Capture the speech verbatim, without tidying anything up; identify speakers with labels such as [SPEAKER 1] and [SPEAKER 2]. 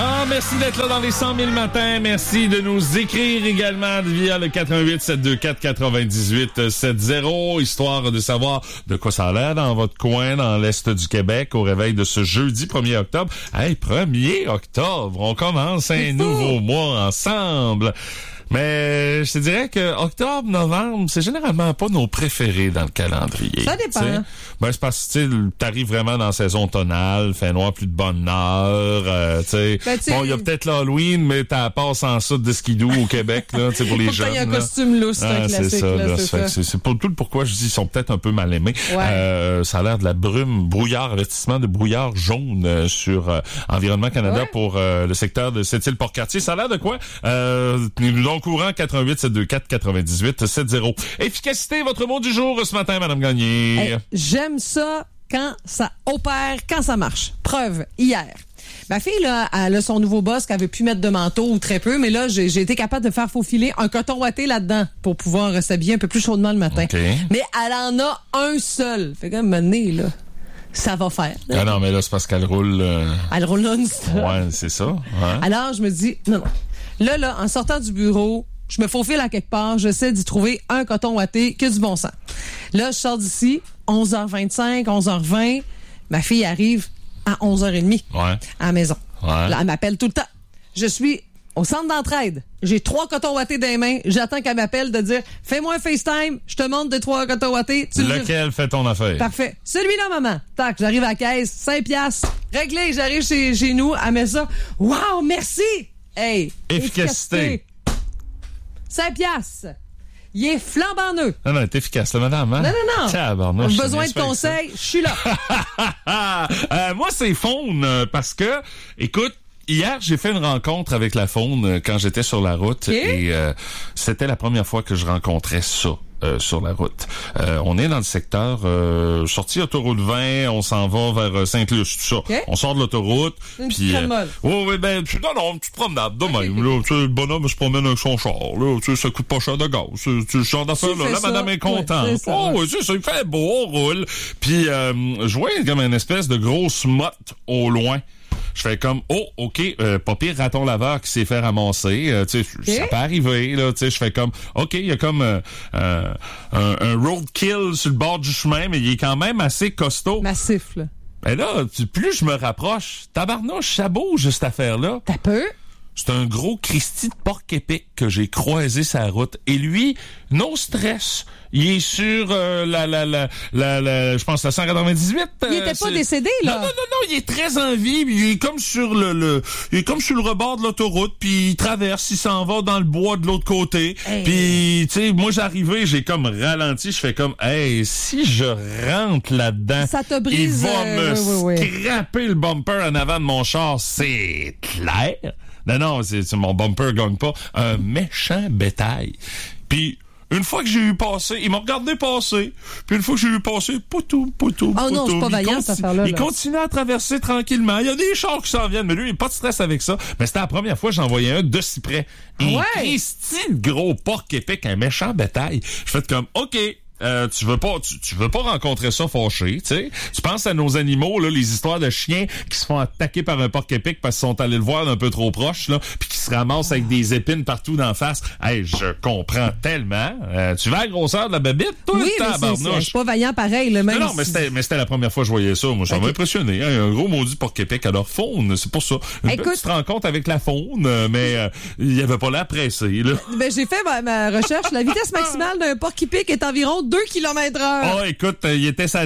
[SPEAKER 1] Ah, merci d'être là dans les cent mille matins. Merci de nous écrire également via le quatre un huit sept deux quatre quatre-vingt-dix-huit soixante-dix, histoire de savoir de quoi ça a l'air dans votre coin, dans l'Est du Québec, au réveil de ce jeudi premier octobre. Hey, premier octobre, on commence un nouveau mois ensemble. Mais je te dirais que octobre, novembre, c'est généralement pas nos préférés dans le calendrier.
[SPEAKER 2] Ça dépend.
[SPEAKER 1] T'sais. Ben, c'est parce que tu t'arrives vraiment dans la saison tonale, fait noir plus de bonne heure. Euh, t'sais. Ben, t'sais... Bon, il y a peut-être l'Halloween, mais t'as pas sans ça de skidoo au Québec, là, t'sais, pour les
[SPEAKER 2] Faut
[SPEAKER 1] jeunes.
[SPEAKER 2] Il y a un costume lousse, c'est
[SPEAKER 1] ah,
[SPEAKER 2] un classique.
[SPEAKER 1] C'est ça,
[SPEAKER 2] là,
[SPEAKER 1] là,
[SPEAKER 2] c'est,
[SPEAKER 1] ça.
[SPEAKER 2] ça.
[SPEAKER 1] C'est, c'est pour tout le pourquoi je dis ils sont peut-être un peu mal aimés.
[SPEAKER 2] Ouais.
[SPEAKER 1] Euh, ça a l'air de la brume, brouillard, avertissement de brouillard jaune euh, sur euh, Environnement Canada ouais. pour euh, le secteur de Sept-Îles-Port-Cartier. Ça a l'air de quoi? Euh, nous au courant, quatre un huit sept deux quatre quatre-vingt-dix-huit soixante-dix. Efficacité, votre mot du jour ce matin, Madame Gagné.
[SPEAKER 2] Hey, j'aime ça quand ça opère, quand ça marche. Preuve, hier. Ma fille, là, elle a son nouveau boss qu'elle veut plus mettre de manteau ou très peu, mais là, j'ai, j'ai été capable de faire faufiler un coton ouaté là-dedans pour pouvoir s'habiller un peu plus chaudement le matin.
[SPEAKER 1] Okay.
[SPEAKER 2] Mais elle en a un seul. Fait que, à un moment donné, là, ça va faire. Là.
[SPEAKER 1] Ah non, mais là, c'est parce qu'elle roule... Euh...
[SPEAKER 2] Elle roule non-stop.
[SPEAKER 1] Ouais, c'est ça. Ouais.
[SPEAKER 2] Alors, je me dis, non, non. Là, là, en sortant du bureau, je me faufile à quelque part, j'essaie d'y trouver un coton ouaté que du bon sens. Là, je sors d'ici, onze heures vingt-cinq, onze heures vingt. Ma fille arrive à onze heures trente
[SPEAKER 1] ouais.
[SPEAKER 2] à la maison.
[SPEAKER 1] Ouais.
[SPEAKER 2] Là, elle m'appelle tout le temps. Je suis au centre d'entraide. J'ai trois cotons ouatés dans les mains. J'attends qu'elle m'appelle de dire « Fais-moi un FaceTime, je te montre des trois cotons ouatés. »
[SPEAKER 1] Lequel fait ton affaire?
[SPEAKER 2] Parfait. Celui-là, maman. Tac, j'arrive à la caisse, cinq piastres. Réglé, j'arrive chez, chez nous, elle met ça. « Wow, merci! » Hey!
[SPEAKER 1] Efficacité. efficacité.
[SPEAKER 2] cinq piastres. Il est flambant neuf.
[SPEAKER 1] Non, non, t'es efficace, là, madame. Hein?
[SPEAKER 2] Non, non, non.
[SPEAKER 1] Tabarnouche,
[SPEAKER 2] besoin de conseils, je suis là.
[SPEAKER 1] euh, moi, c'est Faune, parce que, écoute, hier, j'ai fait une rencontre avec la faune quand j'étais sur la route okay. et euh, c'était la première fois que je rencontrais ça. Euh, sur la route. Euh, on est dans le secteur euh, sorti autoroute vingt, on s'en va vers Sainte-Luce, tout ça. Okay. On sort de l'autoroute.
[SPEAKER 2] Une
[SPEAKER 1] puis
[SPEAKER 2] petite euh,
[SPEAKER 1] oh, oui, ben, non, non, une petite promenade de okay. même. Là, tu sais, le bonhomme se promène avec son char. Là, tu sais, ça coûte pas cher de gaz. Tu sais, ce genre d'affaire-là. Là, madame est contente. Ouais, ça, oh, oui, tu sais, ça, il fait beau, on roule. Puis, euh, je vois comme une espèce de grosse motte au loin. Je fais comme, oh, OK, euh, pas pire raton laveur qui s'est fait ramasser. Euh, tu sais, okay. Ça peut arriver, là. Tu sais, je fais comme, OK, il y a comme euh, euh, un, un roadkill sur le bord du chemin, mais il est quand même assez costaud.
[SPEAKER 2] Massif, là.
[SPEAKER 1] Ben là, plus je me rapproche, tabarnouche, ça bouge, cette affaire-là.
[SPEAKER 2] T'as peu?
[SPEAKER 1] C'est un gros Christy de porc épic que j'ai croisé sur la route. Et lui, no stress. Il est sur euh, la, la, la, la, la, je pense, la cent quatre-vingt-dix-huit.
[SPEAKER 2] Il était pas décédé, là?
[SPEAKER 1] Non, non, non, non, il est très en vie. Il est comme sur le, le, il est comme sur le rebord de l'autoroute, puis il traverse, il s'en va dans le bois de l'autre côté. Hey. Puis, tu sais, moi, j'arrivais, j'ai comme ralenti, je fais comme, hey, si je rentre là-dedans,
[SPEAKER 2] ça te brise,
[SPEAKER 1] il va
[SPEAKER 2] euh,
[SPEAKER 1] me
[SPEAKER 2] oui, oui,
[SPEAKER 1] scraper le bumper en avant de mon char, c'est clair. Non, non, c'est, c'est mon bumper gagne pas. Un méchant bétail. Puis, une fois que j'ai eu passé, il m'a regardé passer. Puis une fois que j'ai eu passé, poutou, poutou, poutou.
[SPEAKER 2] Oh non, c'est pas vaillant, cette affaire-là.
[SPEAKER 1] Il continue à traverser tranquillement. Il y a des chars qui s'en viennent, mais lui, il n'a pas de stress avec ça. Mais c'était la première fois que j'en voyais un de si près. Un
[SPEAKER 2] ouais.
[SPEAKER 1] Christy de gros porc épic, un méchant bétail. Je fais comme, OK. Euh, tu veux pas, tu, tu veux pas rencontrer ça fâché, tu sais. Tu penses à nos animaux, là, les histoires de chiens qui se font attaquer par un porc épic parce qu'ils sont allés le voir d'un peu trop proche, là, puis qui se ramassent avec des épines partout d'en face. Hey, je comprends tellement. Euh, tu vas à la grosseur de la babite, toi,
[SPEAKER 2] oui, mais c'est, c'est, c'est pas vaillant pareil, le même.
[SPEAKER 1] Non, non, mais c'était, mais c'était la première fois que je voyais ça. Moi, ça okay. m'a impressionné. Hein, un gros maudit porc épic à leur faune, c'est pour ça. Une
[SPEAKER 2] Écoute,
[SPEAKER 1] petite rencontre avec la faune, mais euh, il y avait pas l'air pressé, là.
[SPEAKER 2] Ben, j'ai fait ma, ma recherche. La vitesse maximale d'un porc épic est environ deux kilomètres heure.
[SPEAKER 1] Ah, oh, écoute, il était sa